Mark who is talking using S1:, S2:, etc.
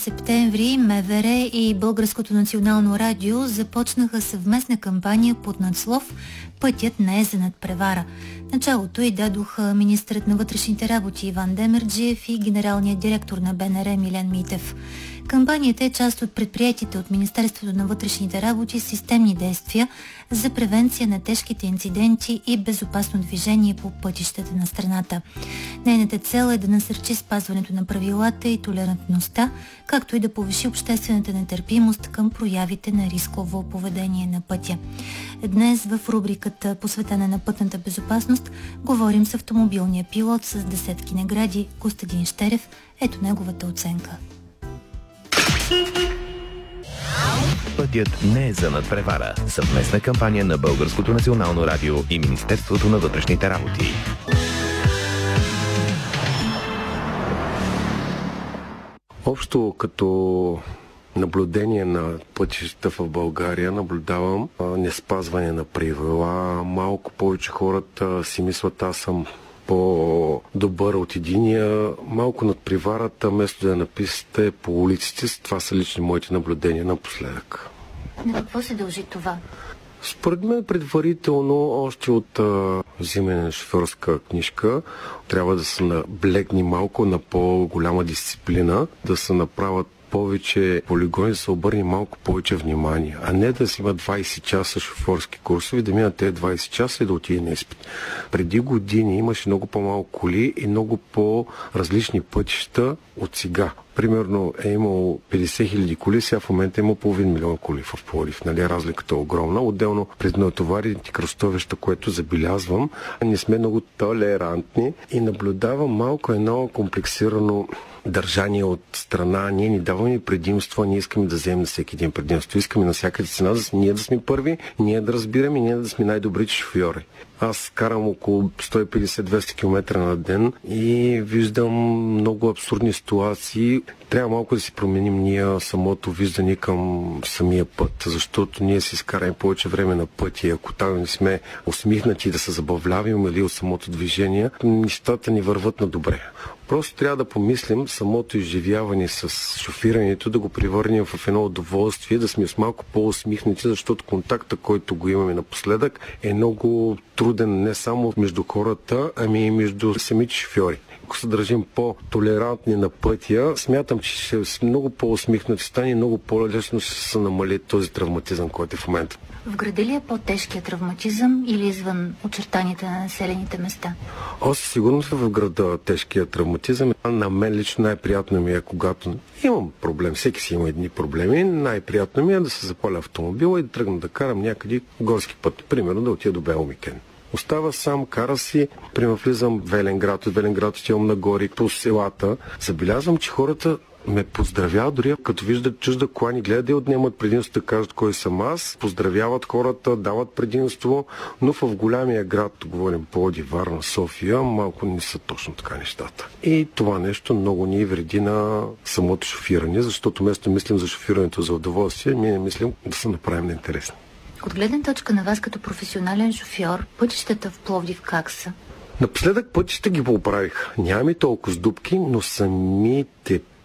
S1: Септември МВР и Българското национално радио започнаха съвместна кампания под надслов "Пътят не е за надпревара". Началото й дадоха министърът на вътрешните работи Иван Демерджиев и генералният директор на БНР Милен Митев. Кампанията е част от предприятите от Министерството на вътрешните работи системни действия за превенция на тежките инциденти и безопасно движение по пътищата на страната. Нейната цел е да насърчи спазването на правилата и толерантността, както и да повиши обществената нетърпимост към проявите на рисково поведение на пътя. Днес в рубриката, посветена на пътната безопасност, говорим с автомобилния пилот с десетки награди Костадин Щерев. Ето неговата оценка.
S2: Пътят не е за надпревара. Съвместна кампания на Българското национално радио и Министерството на вътрешните работи.
S3: Общо като наблюдение на пътищата в България наблюдавам неспазване на правила. Малко повече хората си мислят, аз съм по-добър от единия. Малко над приварата, вместо да написате по улиците. Това са лични моите наблюдения напоследък.
S1: На какво се дължи това?
S3: Според мен предварително, още от взимане на шофьорска книжка, трябва да се наблегне малко на по-голяма дисциплина, да се направят повече полигони, да се обърне малко повече внимание, а не да си има 20 часа шофьорски курсови, да минат тези 20 часа и да отиде на изпит. Преди години имаше много по-малко коли и много по-различни пътища от сега. Примерно е имало 50 хиляди коли, сега в момента има половин милион коли в Пловдив. Нали, разликата е огромна. Отделно пред натоварените кръстовища, което забелязвам, не сме много толерантни и наблюдавам малко едно комплексирано държание от страна. Ние ни даваме предимство, ние искаме да вземем на всеки един предимство. Искаме на всяка цена ние да сме първи, ние да разбираме, ние да сме най-добрите шофьори. Аз карам около 150-200 км на ден и виждам много абсурдни ситуации. Трябва малко да си променим ние самото виждане към самия път, защото ние си изкараме повече време на пътя. Ако там не сме усмихнати да се забавляваме или от самото движение, нещата ни върват на добре. Просто трябва да помислим самото изживяване с шофирането, да го превърнем в едно удоволствие, да сме с малко по-усмихнати, защото контакта, който го имаме напоследък, е много труден не само между хората, ами и между самите шофьори. Ако се държим по-толерантни на пътя, смятам, че ще е много по-усмихнати стане и много по-лесно ще се намали този травматизъм, който е в момента.
S1: В града ли е по-тежкият травматизъм или извън очертанията на населените места?
S3: Със сигурност в града тежкият травматизъм. На мен лично най-приятно ми е, когато имам проблем, всеки си има едни проблеми, най-приятно ми е да се запаля автомобила и да тръгна да карам някъде горски път, примерно да отида до Беломикен. Остава сам, кара си, примерно влизам в Велинград, от Велинград отивам нагоре по селата. Забелязвам, че хората ме поздравяват, дори като виждат чужда кола, ни гледат да отнемат предимство, да кажат кой съм аз, поздравяват хората, дават предимство, но в голямия град, говорим Пловдив, Варна, София, малко не са точно така нещата. И това нещо много ни вреди на самото шофиране, защото вместо мислим за шофирането за удоволствие, ние не мислим да се направим неинтересни.
S1: От гледна точка на вас като професионален шофьор, пътищата в Пловдив как са?
S3: Напоследък пътища ги поправих. Нямаме толкова с дупки, но самите